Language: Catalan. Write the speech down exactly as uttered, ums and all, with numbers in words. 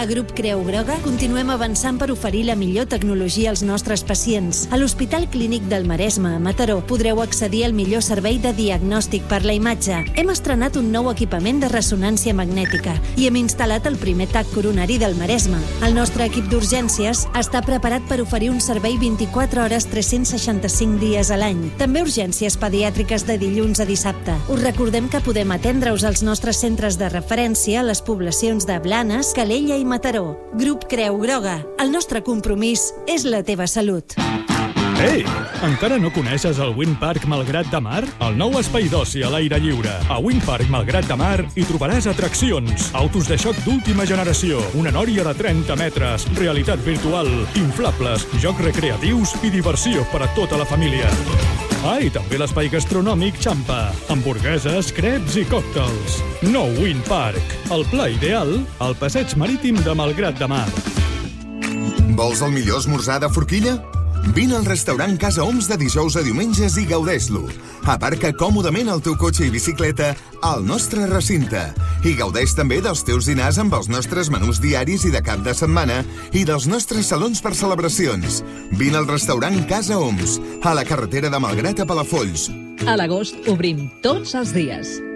A Grup Creu Groga continuem avançant per oferir la millor tecnologia als nostres pacients. A l'Hospital Clínic del Maresme, a Mataró, podreu accedir al millor servei de diagnòstic per la imatge. Hem estrenat un nou equipament de ressonància magnètica i hem instal·lat el primer tac coronari del Maresme. El nostre equip d'urgències està preparat per oferir un servei vint-i-quatre hores tres-cents seixanta-cinc dies a l'any. També urgències pediàtriques de dilluns a dissabte. Us recordem que podem atendre-us als nostres centres de referència a les poblacions de Blanes, Calella i Mataró. Grup Creu Groga. El nostre compromís és la teva salut. Ei! Encara no coneixes el Wind Park Malgrat de Mar? El nou espai d'oci a l'aire lliure. A Wind Park Malgrat de Mar hi trobaràs atraccions, autos de xoc d'última generació, una nòria de trenta metres, realitat virtual, inflables, jocs recreatius i diversió per a tota la família. Ah, i també l'espai gastronòmic Champa. Hamburgueses, creps i còctels. Nou Wind Park. El pla ideal al passeig marítim de Malgrat de Mar. Vols el millor esmorzar de forquilla? Vine al restaurant Casa Oms de dijous a diumenges i gaudeix-lo. Aparca còmodament el teu cotxe i bicicleta al nostre recinte. I gaudeix també dels teus dinars amb els nostres menús diaris i de cap de setmana i dels nostres salons per celebracions. Vine al restaurant Casa Oms, a la carretera de Malgrat a Palafolls. A l'agost obrim tots els dies.